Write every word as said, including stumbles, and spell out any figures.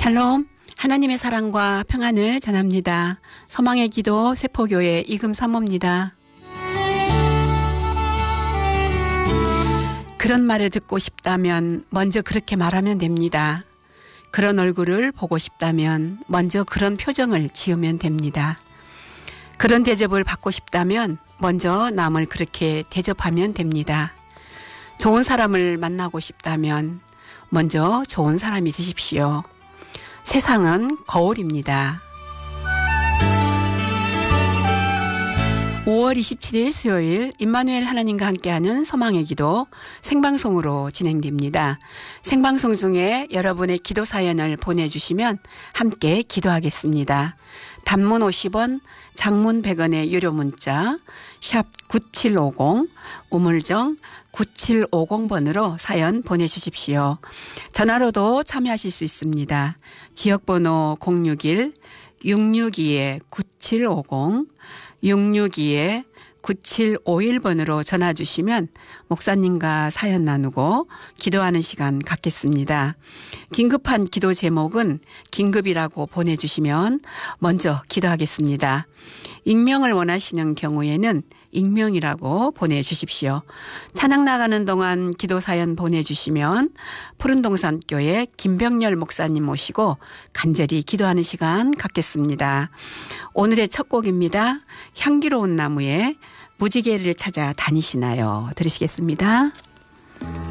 샬롬, 하나님의 사랑과 평안을 전합니다. 소망의 기도 세포교회 이금사모입니다. 그런 말을 듣고 싶다면 먼저 그렇게 말하면 됩니다. 그런 얼굴을 보고 싶다면 먼저 그런 표정을 지으면 됩니다. 그런 대접을 받고 싶다면 먼저 남을 그렇게 대접하면 됩니다. 좋은 사람을 만나고 싶다면 먼저 좋은 사람이 되십시오. 세상은 거울입니다. 오월 이십칠일 수요일 임마누엘 하나님과 함께하는 소망의 기도 생방송으로 진행됩니다. 생방송 중에 여러분의 기도 사연을 보내주시면 함께 기도하겠습니다. 단문 오십 원, 장문 백 원의 유료 문자 샵 구칠오공, 우물정 구칠오공 번으로 사연 보내주십시오. 전화로도 참여하실 수 있습니다. 지역번호 공육일 육육이 구칠오공, 육육이 구칠오일 번으로 전화 주시면 목사님과 사연 나누고 기도하는 시간 갖겠습니다. 긴급한 기도 제목은 긴급이라고 보내주시면 먼저 기도하겠습니다. 익명을 원하시는 경우에는 익명이라고 보내주십시오. 찬양 나가는 동안 기도 사연 보내주시면 푸른동산교회 김병렬 목사님 모시고 간절히 기도하는 시간 갖겠습니다. 오늘의 첫 곡입니다. 향기로운 나무에 무지개를 찾아 다니시나요? 들으시겠습니다.